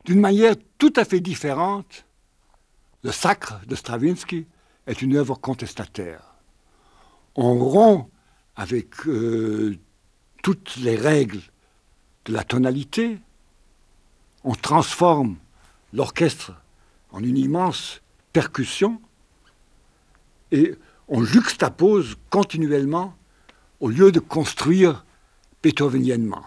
D'une manière tout à fait différente, le Sacre de Stravinsky est une œuvre contestataire. On rompt avec toutes les règles de la tonalité, on transforme l'orchestre en une immense percussion et on juxtapose continuellement au lieu de construire beethoveniennement.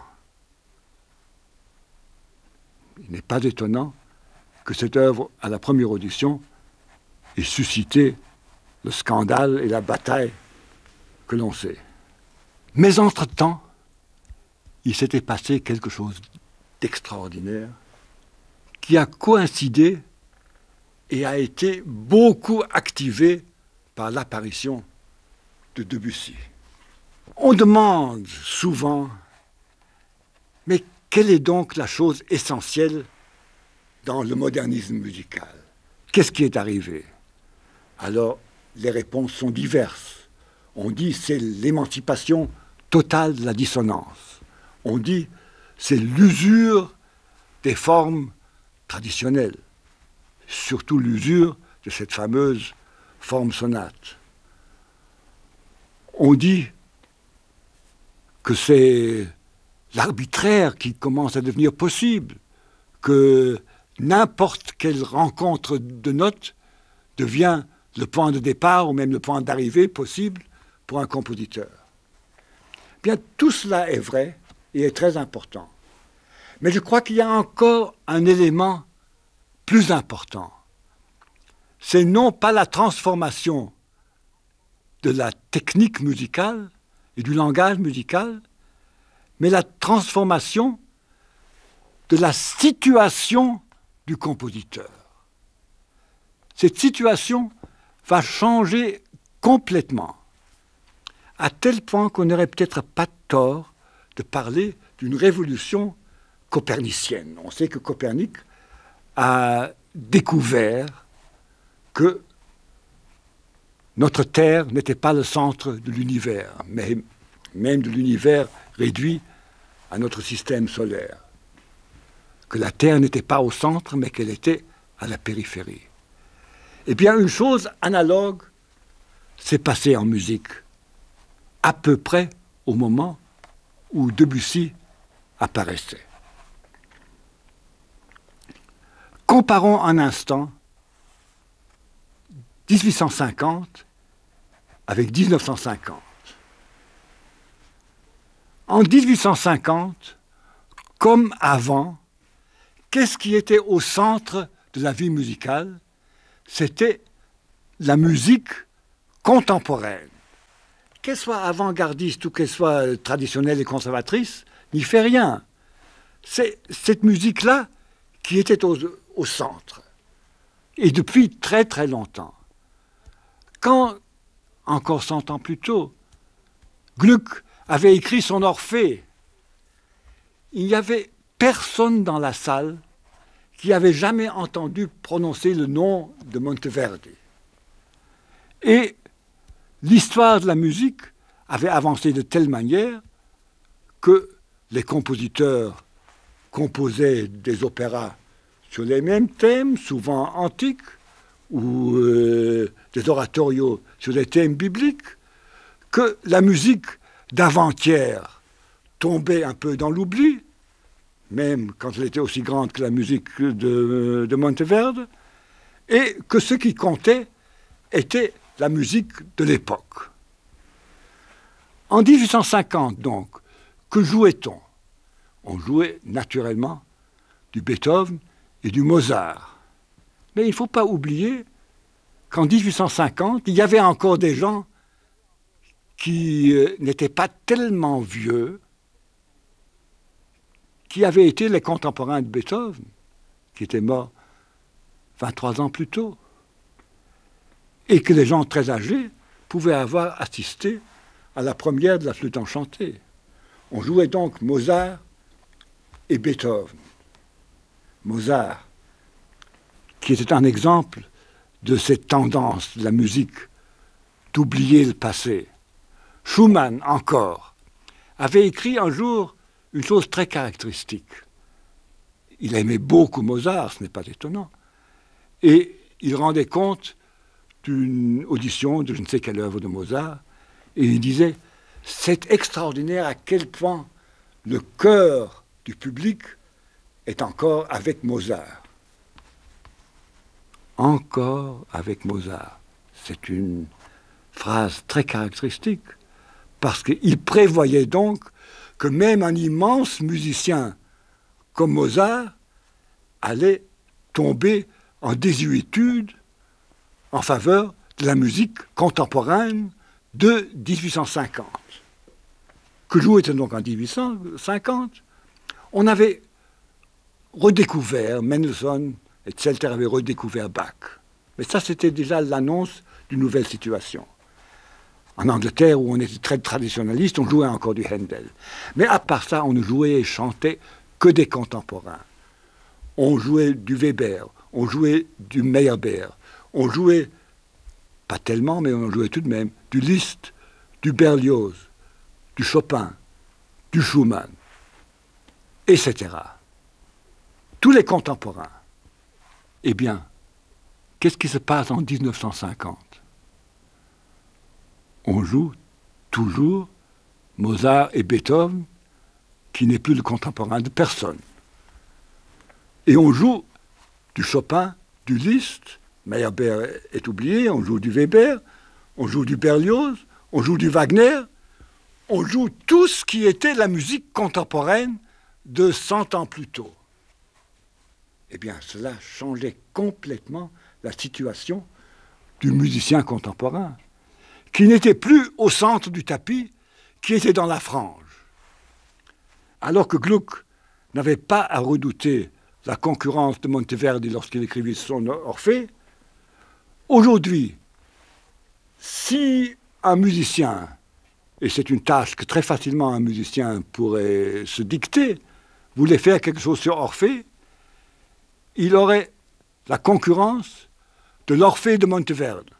Il n'est pas étonnant que cette œuvre, à la première audition, ait suscité le scandale et la bataille que l'on sait. Mais entre-temps, il s'était passé quelque chose d'extraordinaire qui a coïncidé et a été beaucoup activé par l'apparition de Debussy. On demande souvent, mais quelle est donc la chose essentielle dans le modernisme musical? Qu'est-ce qui est arrivé? Alors, les réponses sont diverses. On dit c'est l'émancipation totale de la dissonance. On dit c'est l'usure des formes traditionnelles, surtout l'usure de cette fameuse forme sonate. On dit que c'est l'arbitraire qui commence à devenir possible, que n'importe quelle rencontre de notes devient le point de départ ou même le point d'arrivée possible pour un compositeur. Bien, tout cela est vrai et est très important. Mais je crois qu'il y a encore un élément plus important. C'est non pas la transformation de la technique musicale et du langage musical, mais la transformation de la situation du compositeur. Cette situation va changer complètement, à tel point qu'on n'aurait peut-être pas tort de parler d'une révolution copernicienne. On sait que Copernic a découvert que notre Terre n'était pas le centre de l'univers, mais même de l'univers réduit à notre système solaire. Que la Terre n'était pas au centre, mais qu'elle était à la périphérie. Eh bien, une chose analogue s'est passée en musique, à peu près au moment où Debussy apparaissait. Comparons un instant 1850 avec 1950. En 1850, comme avant, qu'est-ce qui était au centre de la vie musicale? C'était la musique contemporaine. Qu'elle soit avant-gardiste ou qu'elle soit traditionnelle et conservatrice, n'y fait rien. C'est cette musique-là qui était au centre. Et depuis très très longtemps. Quand, encore 100 ans plus tôt, Gluck avait écrit son Orphée, il n'y avait personne dans la salle qui avait jamais entendu prononcer le nom de Monteverdi. Et l'histoire de la musique avait avancé de telle manière que les compositeurs composaient des opéras sur les mêmes thèmes, souvent antiques, ou des oratorios sur des thèmes bibliques, que la musique d'avant-hier tombait un peu dans l'oubli, même quand elle était aussi grande que la musique de Monteverdi, et que ce qui comptait était la musique de l'époque. En 1850, donc, que jouait-on? On jouait naturellement du Beethoven et du Mozart. Mais il ne faut pas oublier qu'en 1850, il y avait encore des gens qui n'étaient pas tellement vieux, qui avaient été les contemporains de Beethoven, qui était mort 23 ans plus tôt, et que les gens très âgés pouvaient avoir assisté à la première de la flûte enchantée. On jouait donc Mozart et Beethoven. Mozart, qui était un exemple de cette tendance de la musique d'oublier le passé. Schumann, encore, avait écrit un jour une chose très caractéristique. Il aimait beaucoup Mozart, ce n'est pas étonnant. Et il rendait compte d'une audition de je ne sais quelle œuvre de Mozart, et il disait « C'est extraordinaire à quel point le cœur du public est encore avec Mozart. » Encore avec Mozart. C'est une phrase très caractéristique, parce qu'il prévoyait donc que même un immense musicien comme Mozart allait tomber en désuétude en faveur de la musique contemporaine de 1850. Que jouait-on donc en 1850 ? On avait redécouvert, Mendelssohn et Zelter avaient redécouvert Bach. Mais ça, c'était déjà l'annonce d'une nouvelle situation. En Angleterre, où on était très traditionnaliste, on jouait encore du Handel. Mais à part ça, on ne jouait et chantait que des contemporains. On jouait du Weber, on jouait du Meyerbeer, on jouait, pas tellement, mais on jouait tout de même, du Liszt, du Berlioz, du Chopin, du Schumann, etc. Tous les contemporains. Eh bien, qu'est-ce qui se passe en 1950 ? On joue toujours Mozart et Beethoven, qui n'est plus le contemporain de personne. Et on joue du Chopin, du Liszt, Meyerbeer est oublié, on joue du Weber, on joue du Berlioz, on joue du Wagner, on joue tout ce qui était la musique contemporaine de 100 ans plus tôt. Eh bien, cela changeait complètement la situation du musicien contemporain, qui n'était plus au centre du tapis, qui était dans la frange. Alors que Gluck n'avait pas à redouter la concurrence de Monteverdi lorsqu'il écrivit son Orphée, aujourd'hui, si un musicien, et c'est une tâche que très facilement un musicien pourrait se dicter, voulait faire quelque chose sur Orphée, il aurait la concurrence de l'Orphée de Monteverdi.